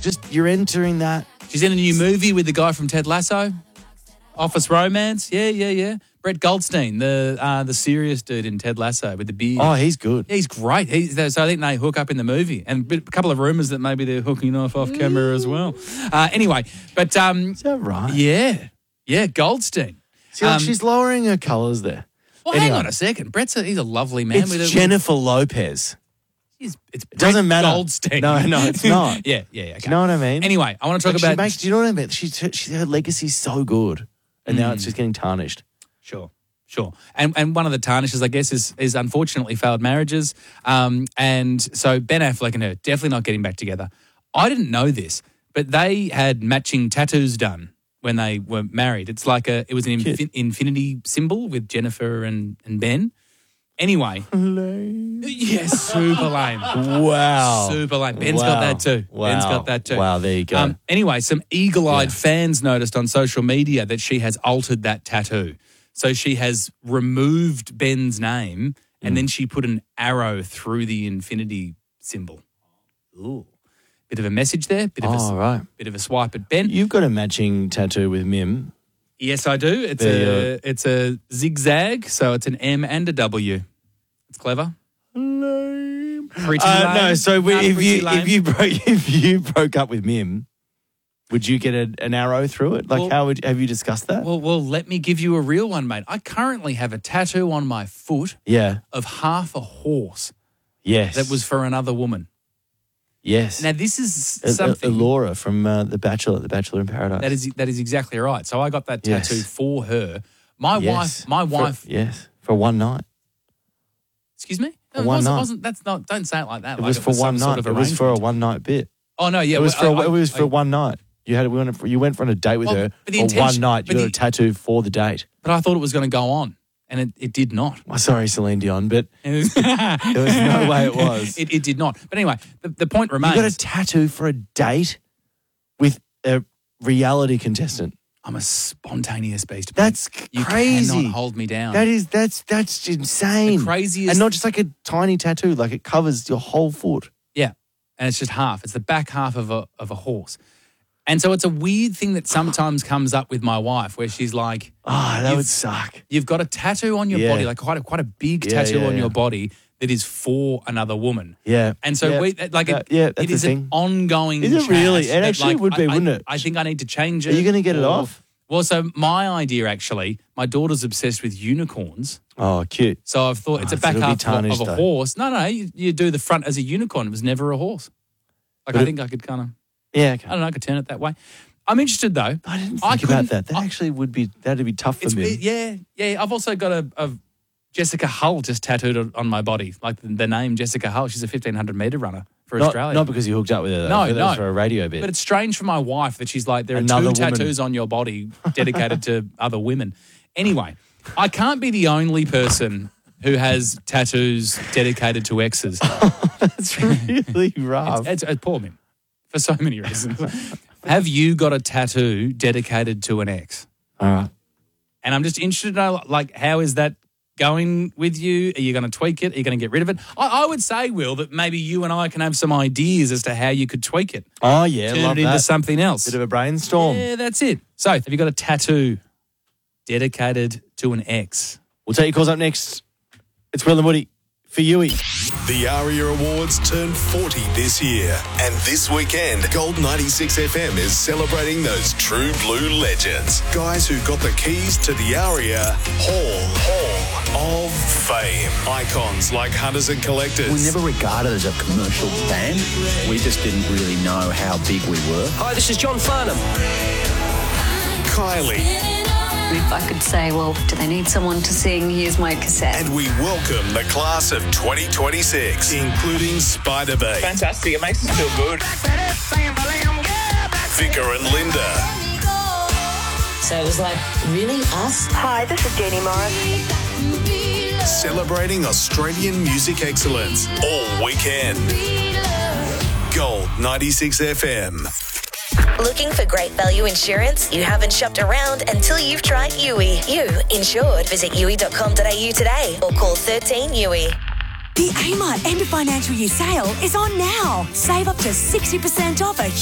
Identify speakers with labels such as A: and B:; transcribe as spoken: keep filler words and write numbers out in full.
A: just you're entering that.
B: She's in a new movie with the guy from Ted Lasso, Office Romance. Yeah, yeah, yeah. Brett Goldstein, the uh, the serious dude in Ted Lasso with the beard.
A: Oh, he's good.
B: Yeah, he's great. He's, so I think they hook up in the movie. And a couple of rumours that maybe they're hooking off off camera as well. Uh, anyway, but... Um,
A: Is that right?
B: Yeah. Yeah, Goldstein.
A: See, like
B: Um,
A: she's lowering her colours there.
B: Well,
A: Anyway.
B: hang on a second. Brett's a, he's a lovely man.
A: It's
B: with a,
A: Jennifer Lopez.
B: It's, it's
A: It doesn't
B: Brett
A: matter.
B: Goldstein.
A: No, no, it's not.
B: yeah, yeah, yeah. Okay.
A: Do you know what I mean?
B: Anyway, I want to talk
A: Like, she
B: about...
A: makes, do you know what I mean? She, she, her legacy's so good, and now
B: Mm.
A: it's just getting tarnished.
B: Sure, sure. And and one of the tarnishes, I guess, is is unfortunately failed marriages. Um, and so Ben Affleck and her definitely not getting back together. I didn't know this, but they had matching tattoos done when they were married. It's like a, it was an infin- infinity symbol with Jennifer and, and Ben. Anyway.
A: Lame.
B: Yes, super lame.
A: Wow.
B: Super lame. Ben's
A: Wow.
B: got that too.
A: Wow.
B: Ben's got that too.
A: Wow, there you go.
B: Um, anyway, some eagle-eyed
A: Yeah.
B: fans noticed on social media that she has altered that tattoo. So she has removed Ben's name and
A: Mm.
B: then she put an arrow through the infinity symbol. Ooh. Bit of a message there. Bit of
A: Oh,
B: a
A: right.
B: bit of a swipe at Ben.
A: You've got a matching tattoo with Mim.
B: Yes, I do. It's
A: There
B: a it's a zigzag, so it's an M and a W. It's clever.
A: Lame.
B: Pretty
A: Uh,
B: lame.
A: no, so
B: No,
A: if
B: pretty
A: you
B: lame.
A: if you broke if you broke up with Mim, would you get a, an arrow through it? Like,
B: Well-
A: how would have you discussed that?
B: Well, well, let me give you a real one, mate. I currently have a tattoo on my foot
A: yeah.
B: of half a horse
A: Yes.
B: that was for another woman.
A: yes.
B: Now, this is
A: Uh, uh,
B: something
A: Laura from uh, The Bachelor, The Bachelor in Paradise.
B: that is that is exactly right. So I got that
A: Yes.
B: tattoo for her. My
A: Yes.
B: wife, my
A: For-
B: wife.
A: yes, for one night.
B: Excuse me.
A: For
B: it
A: one
B: wasn't,
A: night.
B: wasn't. That's not. Don't say it like that.
A: It
B: like
A: was for one
B: some
A: night.
B: Sort of
A: it was for a
B: arrangement.
A: one night bit.
B: Oh no, yeah.
A: it was for
B: well, I-
A: it was
B: I-
A: for one night. You had we went for, you went on a date with
B: Well,
A: her
B: but the
A: for one
B: intention-
A: night. You
B: but
A: got
B: the-
A: a tattoo for the date.
B: But I thought it was going to go on, and it, it did not.
A: Well, sorry, Celine Dion, but
B: there was
A: no way it was.
B: It, it did not. But anyway, the, the point
A: you
B: remains.
A: got a tattoo for a date with a reality contestant.
B: I'm a spontaneous beast. mate.
A: That's
B: you
A: crazy.
B: cannot hold me down.
A: That is that's that's insane.
B: The craziest-
A: and not just like a tiny tattoo. Like it covers your whole foot.
B: Yeah, and it's just half. It's the back half of a of a horse. And so it's a weird thing that sometimes comes up with my wife where she's like,
A: Ah, that
B: You've-
A: would suck.
B: you've got a tattoo on your
A: Yeah.
B: body, like quite a, quite a big
A: Yeah,
B: tattoo
A: yeah,
B: on
A: yeah.
B: your body that is for another woman.
A: Yeah.
B: And so
A: yeah.
B: we like
A: Yeah,
B: it,
A: yeah, that's
B: it
A: the
B: is an
A: thing.
B: ongoing
A: Is it
B: chat
A: really? It
B: that,
A: actually
B: like,
A: would be,
B: I-
A: wouldn't
B: I-
A: it?
B: I think I need to change
A: Are
B: it.
A: you gonna get it
B: or-
A: off?
B: Well, so my idea actually, my daughter's obsessed with unicorns.
A: Oh, cute.
B: So I've thought
A: Oh,
B: it's a
A: so
B: back
A: it'll be
B: half of a, of
A: tarnished,
B: a
A: though.
B: horse. No, no, you, you do the front as a unicorn. It was never a horse. Like
A: But
B: I
A: it-
B: think I could kind of,
A: Yeah. Okay.
B: I don't know, I could turn it that way. I'm interested though.
A: I didn't
B: I
A: think about
B: couldn't-
A: that. That
B: I-
A: actually would be that'd be tough for
B: It's
A: me.
B: yeah, yeah. I've also got a, a Jessica Hull just tattooed on- on my body, like the, the name Jessica Hull. She's a fifteen hundred meter runner for
A: Not,
B: Australia.
A: not because you hooked up with her. Though.
B: No,
A: I thought that was
B: no.
A: for a radio bit.
B: But it's strange for my wife that she's like, there are
A: Another
B: two
A: woman.
B: tattoos on your body dedicated to other women. Anyway, I can't be the only person who has tattoos dedicated to exes.
A: That's really rough.
B: It's, it's, it's poor me for so many reasons. Have you got a tattoo dedicated to an ex?
A: All right.
B: And I'm just interested to know, like, how is that going with you? Are you going to tweak it? Are you going to get rid of it? I, I would say, Will, that maybe you and I can have some ideas as to how you could tweak it.
A: Oh yeah,
B: Turn
A: love
B: it into
A: that.
B: something else.
A: Bit of a brainstorm.
B: Yeah, that's it. So, have you got a tattoo dedicated to an ex?
A: We'll take your calls up next. It's Will and Woody for Yui.
C: The ARIA Awards turn forty this year. And this weekend, Gold ninety-six F M is celebrating those true blue legends. Guys who got the keys to the ARIA Hall, Hall of Fame. Icons like Hunters and Collectors.
D: We never regarded as a commercial band. We just didn't really know how big we were.
E: Hi, this is John Farnham.
C: Kylie.
F: If I could say, well, do they need someone to sing? Here's my cassette.
C: And we welcome the class of twenty twenty-six, including Spider-Bait,
E: Fantastic. It makes us feel good.
C: Vicar and Linda.
G: So it was like, really, us?
H: Hi, this is Jenny Morris.
C: Celebrating Australian music excellence all weekend. Gold ninety-six F M.
I: Looking for great value insurance? You haven't shopped around until you've tried U I. You insured. Visit U I dot com dot a u today or call thirteen U I.
J: The Amart end of financial year sale is on now. Save up to sixty percent off a